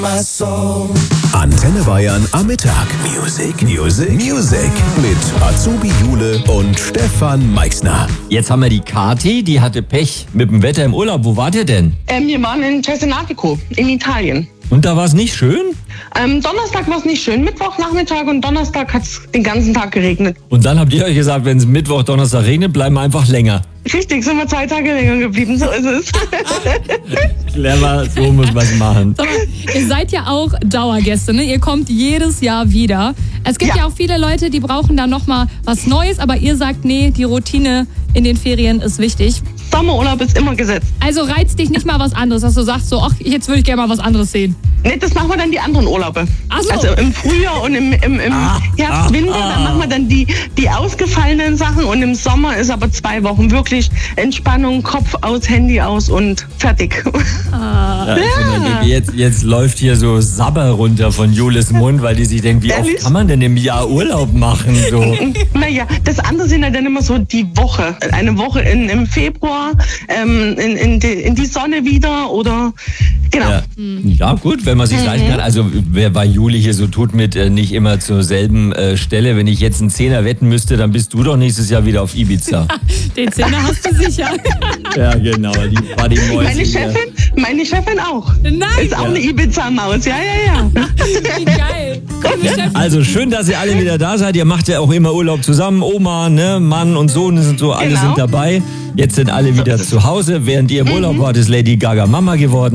Antenne Bayern am Mittag. Music mit Azubi Jule und Stefan Meixner. Jetzt haben wir die Kathi, die hatte Pech mit dem Wetter im Urlaub. Wo wart ihr denn? Wir waren in Cesenatico in Italien. Und da war es nicht schön? Donnerstag war es nicht schön. Mittwochnachmittag und Donnerstag hat es den ganzen Tag geregnet. Und dann habt ihr euch gesagt, wenn es Mittwoch, Donnerstag regnet, bleiben wir einfach länger. Richtig, sind wir 2 Tage länger geblieben, so ist es. Clever, so muss man es machen. Sag mal, ihr seid ja auch Dauergäste, ne? Ihr kommt jedes Jahr wieder. Es gibt ja auch viele Leute, die brauchen da nochmal was Neues, aber ihr sagt, nee, die Routine in den Ferien ist wichtig. Sommerurlaub ist immer gesetzt. Also reizt dich nicht mal was anderes, dass du sagst so, ach, jetzt würde ich gerne mal was anderes sehen. Nee, das machen wir dann die anderen Urlaube. Ach so. Also im Frühjahr und im Herbst, Winter, dann machen wir dann die ausgefallenen Sachen und im Sommer ist aber 2 Wochen wirklich Entspannung, Kopf aus, Handy aus und fertig. Jetzt läuft hier so Sabber runter von Jules Mund, weil die sich denkt, wie oft kann man denn im Jahr Urlaub machen? So. Naja, das andere sind ja dann immer so die Woche. Eine Woche im Februar, in die Sonne wieder oder genau. Ja gut, wenn man sich leisten kann. Also wer bei Juli hier so tut mit nicht immer zur selben Stelle. Wenn ich jetzt einen Zehner wetten müsste, dann bist du doch nächstes Jahr wieder auf Ibiza. Den Zehner hast du sicher. Ja genau, die Partymäuse. Meine Chefin auch. Nein! Ist auch eine Ibiza-Maus, ja. Wie geil. Komm, Stefan. Also schön, dass ihr alle wieder da seid. Ihr macht ja auch immer Urlaub zusammen. Oma, ne, Mann und Sohn sind so, alle sind dabei. Jetzt sind alle wieder zu Hause. Während ihr im Urlaub wart, ist Lady Gaga Mama geworden.